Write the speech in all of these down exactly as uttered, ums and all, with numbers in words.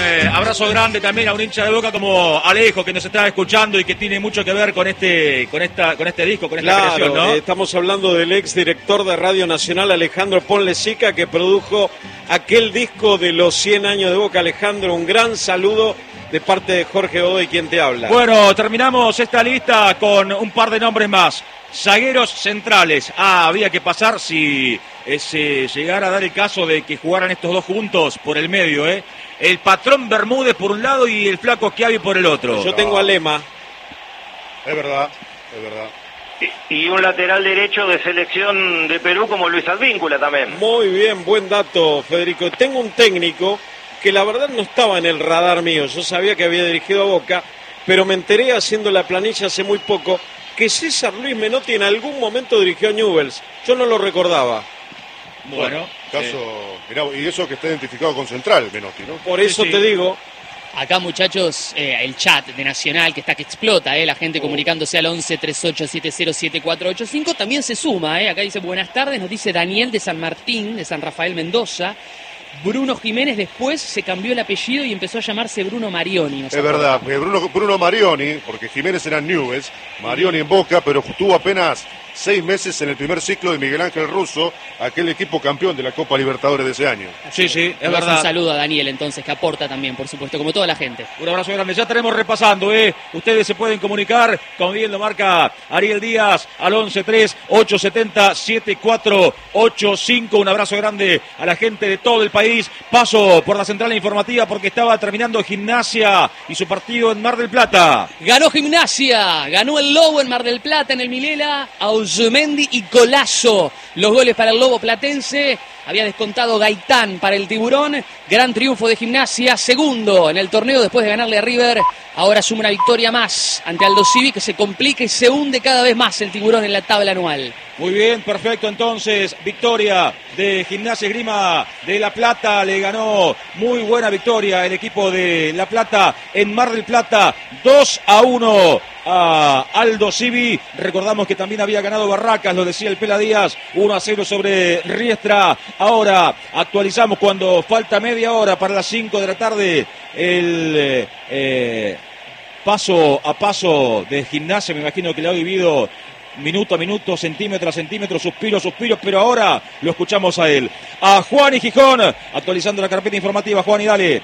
eh, abrazo grande también a un hincha de Boca como Alejo, que nos está escuchando y que tiene mucho que ver con este con esta con este disco, con esta claro, creación, ¿no? Eh, estamos hablando del ex director de Radio Nacional, Alejandro Ponlecica, que produjo aquel disco de los cien años de Boca. Alejandro, un gran saludo de parte de Jorge Godoy, quien te habla. Bueno, terminamos esta lista con un par de nombres más. Zagueros centrales. Ah, había que pasar si eh, se llegara a dar el caso de que jugaran estos dos juntos por el medio, ¿eh? El patrón Bermúdez por un lado y el flaco Schiavi por el otro. Yo tengo a Lema. Es verdad, es verdad. Y, y un lateral derecho de selección de Perú como Luis Advíncula también. Muy bien, buen dato, Federico. Tengo un técnico que la verdad no estaba en el radar mío. Yo sabía que había dirigido a Boca, pero me enteré haciendo la planilla hace muy poco que César Luis Menotti en algún momento dirigió a Newell's. Yo no lo recordaba. Bueno, caso, eh. mirá, y eso que está identificado con Central, Menotti, ¿no? Por eso Sí, sí. te digo. Acá, muchachos, eh, el chat de Nacional que está que explota, eh, la gente comunicándose al once treinta y ocho setenta siete cuatro ocho cinco. También se suma, eh, acá dice buenas tardes, nos dice Daniel de San Martín, de San Rafael Mendoza. Bruno Jiménez después se cambió el apellido y empezó a llamarse Bruno Marioni. ¿No? Es verdad, porque Bruno, Bruno Marioni, porque Jiménez era en Newell's, Marioni en Boca, pero tuvo apenas seis meses en el primer ciclo de Miguel Ángel Russo, aquel equipo campeón de la Copa Libertadores de ese año. Sí, sí, es Un verdad. saludo a Daniel entonces, que aporta también, por supuesto, como toda la gente. Un abrazo grande. Ya estaremos repasando, ¿eh? Ustedes se pueden comunicar, como bien lo marca Ariel Díaz, al once tres ocho setenta siete cuatro ocho cinco. Un abrazo grande a la gente de todo el país. Paso por la central informativa porque estaba terminando Gimnasia y su partido en Mar del Plata. Ganó Gimnasia, ganó el Lobo en Mar del Plata, en el Milela, Auzumendi y Colazo. Los goles para el Lobo platense. Había descontado Gaitán para el Tiburón. Gran triunfo de Gimnasia, segundo en el torneo después de ganarle a River. Ahora suma una victoria más ante Aldo Civi, que se complica y se hunde cada vez más el Tiburón en la tabla anual. Muy bien, perfecto. Entonces, victoria de Gimnasia Esgrima de La Plata. Le ganó muy buena victoria el equipo de La Plata en Mar del Plata. dos a uno a Aldo Civi. Recordamos que también había ganado Barracas, lo decía el Pela Díaz, uno a cero sobre Riestra. Ahora actualizamos cuando falta media hora para las cinco de la tarde el eh, eh, paso a paso de Gimnasia. Me imagino que lo ha vivido minuto a minuto, centímetro a centímetro, suspiro a suspiro, pero ahora lo escuchamos a él. A Juan y Gijón, actualizando la carpeta informativa. Juan, y dale.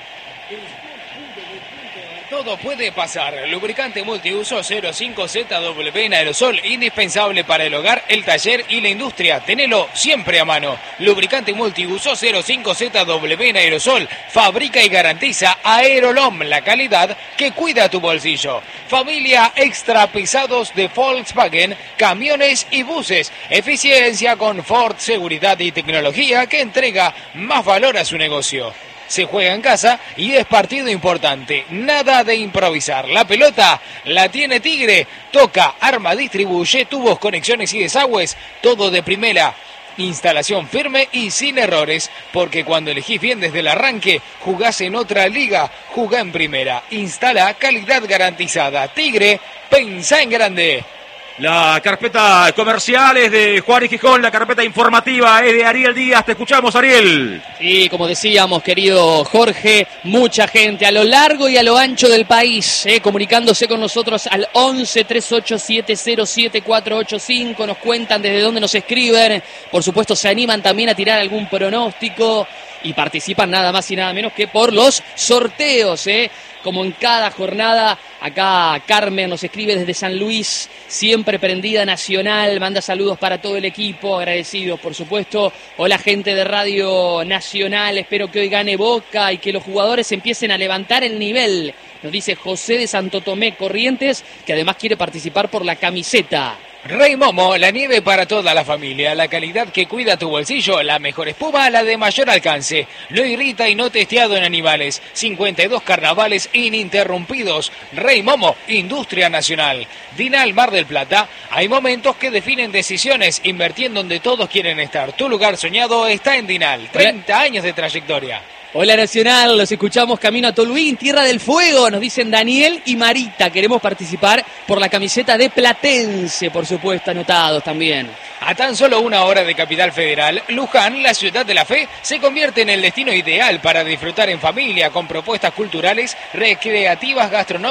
Todo puede pasar. Lubricante multiuso cero cinco Z W en aerosol, indispensable para el hogar, el taller y la industria. Tenelo siempre a mano. Lubricante multiuso cero cinco Z W en aerosol. Fabrica y garantiza Aerolom, la calidad que cuida tu bolsillo. Familia extra pesados de Volkswagen, camiones y buses. Eficiencia con Ford, seguridad y tecnología que entrega más valor a su negocio. Se juega en casa y es partido importante. Nada de improvisar. La pelota la tiene Tigre. Toca, arma, distribuye, tubos, conexiones y desagües. Todo de primera. Instalación firme y sin errores. Porque cuando elegís bien desde el arranque, jugás en otra liga. Jugá en primera. Instala calidad garantizada. Tigre, pensá en grande. La carpeta comercial es de Juan y Gijón, la carpeta informativa es de Ariel Díaz. Te escuchamos, Ariel. Y como decíamos, querido Jorge, mucha gente a lo largo y a lo ancho del país, eh, comunicándose con nosotros al once treinta y ocho setenta siete cuatro ocho cinco. Nos cuentan desde dónde nos escriben. Por supuesto, se animan también a tirar algún pronóstico y participan nada más y nada menos que por los sorteos, eh. Como en cada jornada, acá Carmen nos escribe desde San Luis, siempre prendida Nacional, manda saludos para todo el equipo, agradecidos por supuesto. Hola gente de Radio Nacional, espero que hoy gane Boca y que los jugadores empiecen a levantar el nivel, nos dice José de Santo Tomé Corrientes, que además quiere participar por la camiseta. Rey Momo, la nieve para toda la familia, la calidad que cuida tu bolsillo, la mejor espuma, la de mayor alcance, no irrita y no testeado en animales, cincuenta y dos carnavales ininterrumpidos. Rey Momo, Industria Nacional. Dinal Mar del Plata, hay momentos que definen decisiones, invertir en donde todos quieren estar. Tu lugar soñado está en Dinal, treinta años de trayectoria. Hola Nacional, los escuchamos camino a Toluín, Tierra del Fuego, nos dicen Daniel y Marita, queremos participar por la camiseta de Platense, por supuesto, anotados también. A tan solo una hora de Capital Federal, Luján, la ciudad de la fe, se convierte en el destino ideal para disfrutar en familia con propuestas culturales, recreativas, gastronómicas